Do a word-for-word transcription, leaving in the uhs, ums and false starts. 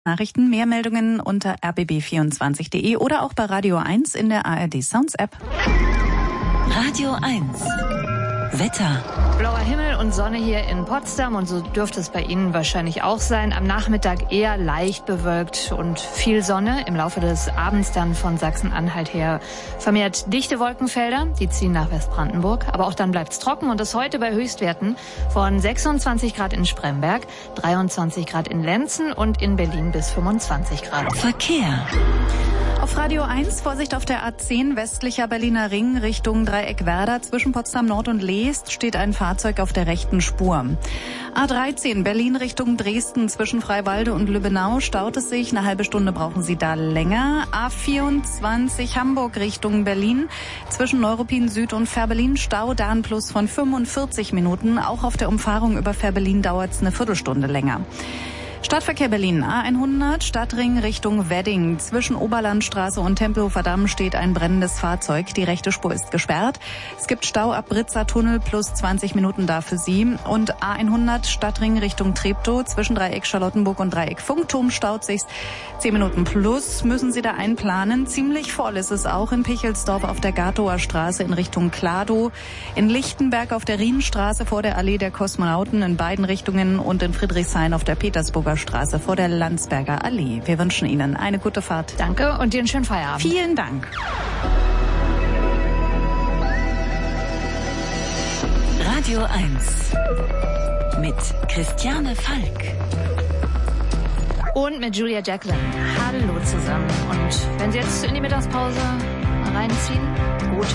Nachrichten, mehr Meldungen unter r b b vierundzwanzig punkt de oder auch bei Radio eins in der A R D Sounds App. Radio eins. Wetter. Blauer Himmel und Sonne hier in Potsdam und so dürfte es bei Ihnen wahrscheinlich auch sein. Am Nachmittag eher leicht bewölkt und viel Sonne. Im Laufe des Abends dann von Sachsen-Anhalt her vermehrt dichte Wolkenfelder. Die ziehen nach Westbrandenburg. Aber auch dann bleibt es trocken und das heute bei Höchstwerten von sechsundzwanzig Grad in Spremberg, dreiundzwanzig Grad in Lenzen und in Berlin bis fünfundzwanzig Grad. Verkehr. Auf Radio eins, Vorsicht auf der A zehn, westlicher Berliner Ring Richtung Dreieck Werder. Zwischen Potsdam Nord und Leest steht ein Fahrzeug auf der rechten Spur. A dreizehn, Berlin Richtung Dresden, zwischen Freiwalde und Lübbenau staut es sich. Eine halbe Stunde brauchen Sie da länger. A vierundzwanzig, Hamburg Richtung Berlin, zwischen Neuruppin Süd und Fehrbellin Stau, da ein Plus von fünfundvierzig Minuten. Auch auf der Umfahrung über Fehrbellin dauert es eine Viertelstunde länger. Stadtverkehr Berlin, A hundert, Stadtring Richtung Wedding. Zwischen Oberlandstraße und Tempelhofer Damm steht ein brennendes Fahrzeug. Die rechte Spur ist gesperrt. Es gibt Stau ab Britzer Tunnel plus zwanzig Minuten da für Sie. Und A hundert, Stadtring Richtung Treptow. Zwischen Dreieck Charlottenburg und Dreieck Funkturm staut sich's. zehn Minuten plus müssen Sie da einplanen. Ziemlich voll ist es auch in Pichelsdorf auf der Gatower Straße in Richtung Kladow. In Lichtenberg auf der Rienstraße vor der Allee der Kosmonauten in beiden Richtungen und in Friedrichshain auf der Petersburger Straße vor der Landsberger Allee. Wir wünschen Ihnen eine gute Fahrt. Danke und dir einen schönen Feierabend. Vielen Dank. Radio eins mit Christiane Falk. Und mit Julia Jacqueline. Hallo zusammen. Und wenn Sie jetzt in die Mittagspause reinziehen, gut.